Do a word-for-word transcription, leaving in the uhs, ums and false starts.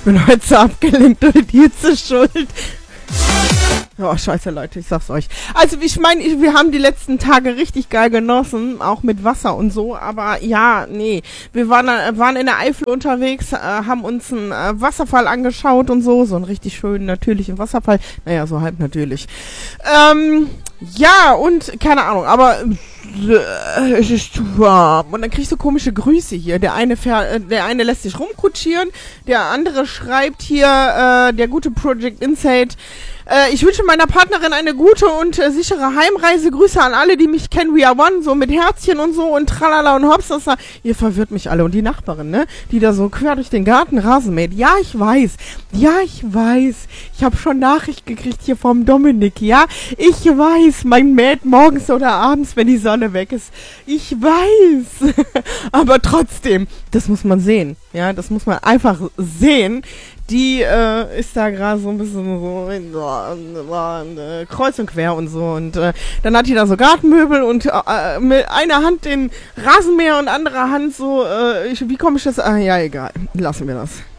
bin heute so abgelenkt und die Hitze schuld. Oh, scheiße, Leute, ich sag's euch. Also, ich meine, wir haben die letzten Tage richtig geil genossen, auch mit Wasser und so, aber ja, nee. Wir waren, äh, waren in der Eifel unterwegs, äh, haben uns einen äh, Wasserfall angeschaut und so, so einen richtig schönen, natürlichen Wasserfall. Naja, so halb natürlich. Ähm, ja, und, keine Ahnung, aber äh, es ist zu warm. Und dann kriegst du komische Grüße hier. Der eine, fähr, der eine lässt sich rumkutschieren, der andere schreibt hier, äh, der gute Project Insight, Äh, ich wünsche meiner Partnerin eine gute und äh, sichere Heimreise. Grüße an alle, die mich kennen. We are one, so mit Herzchen und so und tralala und hops. Das, ihr verwirrt mich alle. Und die Nachbarin, ne? Die da so quer durch den Garten Rasen mäht. Ja, ich weiß. Ja, ich weiß. Ich habe schon Nachricht gekriegt hier vom Dominik. Ja, ich weiß. Mein mäht morgens oder abends, wenn die Sonne weg ist. Ich weiß. Aber trotzdem, das muss man sehen. Ja, das muss man einfach sehen. Die äh, ist da gerade so ein bisschen so äh, kreuz und quer und so. Und äh, dann hat die da so Gartenmöbel und äh, mit einer Hand den Rasenmäher und anderer Hand so, äh, ich, wie komme ich das? Ah, ja, egal. Lassen wir das.